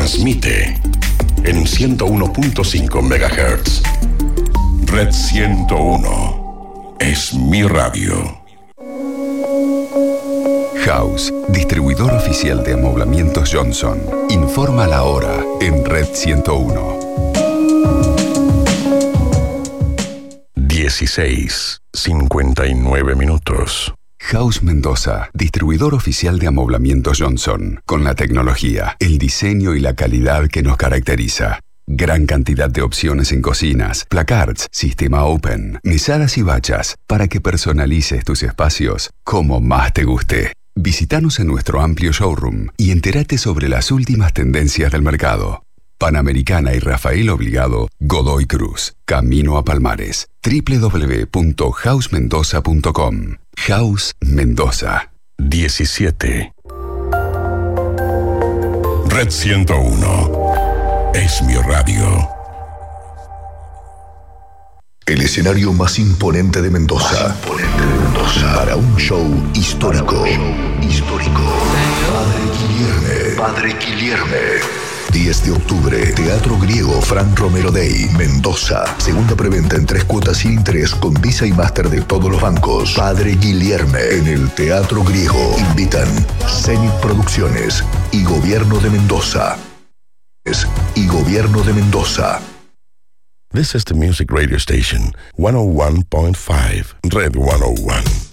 transmite en 101.5 MHz. Red 101 es mi radio. House, distribuidor oficial de amoblamientos Johnson. Informa la hora en Red 101. 16:59 minutos. House Mendoza, distribuidor oficial de amoblamientos Johnson, con la tecnología, el diseño y la calidad que nos caracteriza. Gran cantidad de opciones en cocinas, placards, sistema open, mesadas y bachas, para que personalices tus espacios como más te guste. Visítanos en nuestro amplio showroom y entérate sobre las últimas tendencias del mercado. Panamericana y Rafael Obligado, Godoy Cruz, Camino a Palmares. www.housemendoza.com. House Mendoza. 17. Red 101 es mi radio. El escenario más imponente de Mendoza. Para un show histórico. Padre Guilherme. 10 de octubre, Teatro Griego Fran Romero Day, Mendoza. Segunda preventa en 3 cuotas sin interés con Visa y Master de todos los bancos. Padre Guilherme en el Teatro Griego. Invitan Zenit Producciones y Gobierno de Mendoza. This is the music radio station 101.5 Red 101.